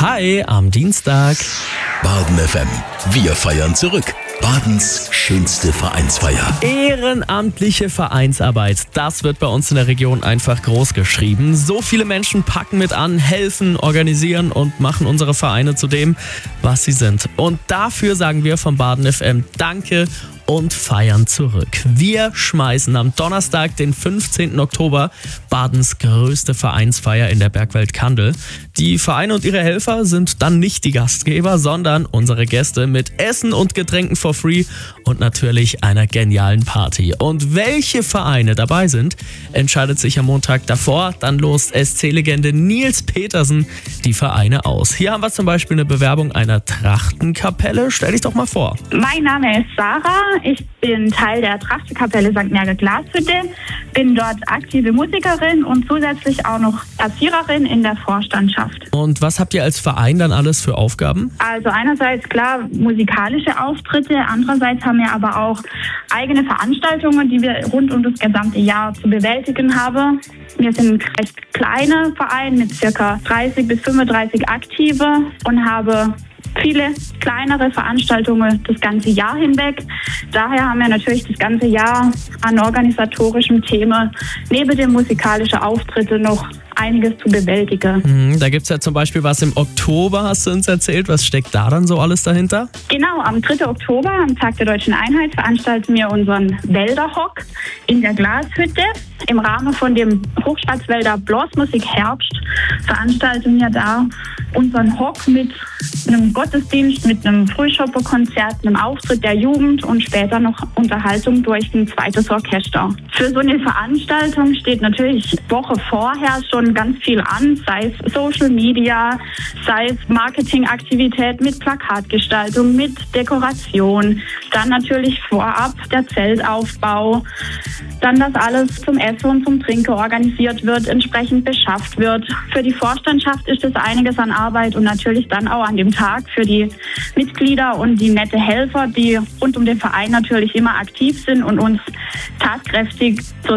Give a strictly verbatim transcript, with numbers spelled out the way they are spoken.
Hi, am Dienstag. Baden F M. Wir feiern zurück. Badens schönste Vereinsfeier. Ehrenamtliche Vereinsarbeit, das wird bei uns in der Region einfach groß geschrieben. So viele Menschen packen mit an, helfen, organisieren und machen unsere Vereine zu dem, was sie sind. Und dafür sagen wir vom Baden F M Danke und feiern zurück. Wir schmeißen am Donnerstag, den fünfzehnten Oktober, Badens größte Vereinsfeier in der Bergwelt Kandel. Die Vereine und ihre Helfer sind dann nicht die Gastgeber, sondern unsere Gäste mit Essen und Getränken for free und natürlich einer genialen Party. Und welche Vereine dabei sind, entscheidet sich am Montag davor. Dann lost S C-Legende Nils Petersen die Vereine aus. Hier haben wir zum Beispiel eine Bewerbung einer Trachtenkapelle. Stell dich doch mal vor. Mein Name ist Sarah. Ich bin Teil der Trachtenkapelle Sankt Merge Glashütte, bin dort aktive Musikerin und zusätzlich auch noch Erzieherin in der Vorstandschaft. Und was habt ihr als Verein dann alles für Aufgaben? Also einerseits klar musikalische Auftritte, andererseits haben wir aber auch eigene Veranstaltungen, die wir rund um das gesamte Jahr zu bewältigen haben. Wir sind ein recht kleiner Verein mit ca. dreißig bis fünfunddreißig Aktive und haben viele kleinere Veranstaltungen das ganze Jahr hinweg. Daher haben wir natürlich das ganze Jahr an organisatorischem Thema neben den musikalischen Auftritten noch einiges zu bewältigen. Mhm, da gibt es ja zum Beispiel was im Oktober, hast du uns erzählt. Was steckt da dann so alles dahinter? Genau, am dritten Oktober, am Tag der Deutschen Einheit, veranstalten wir unseren Wälderhock in der Glashütte. Im Rahmen von dem Hochschwarzwälder Blasmusik Herbst veranstalten wir da unseren Hock mit einem Gottesdienst, mit einem Frühschopperkonzert, einem Auftritt der Jugend und später noch Unterhaltung durch ein zweites Orchester. Für so eine Veranstaltung steht natürlich Woche vorher schon ganz viel an, sei es Social Media, sei es Marketingaktivität mit Plakatgestaltung, mit Dekoration, dann natürlich vorab der Zeltaufbau, dann dass alles zum Essen und zum Trinken organisiert wird, entsprechend beschafft wird. Für die Vorstandschaft ist es einiges an Arbeit und natürlich dann auch an dem Tag für die Mitglieder und die nette Helfer, die rund um den Verein natürlich immer aktiv sind und uns tatkräftig zur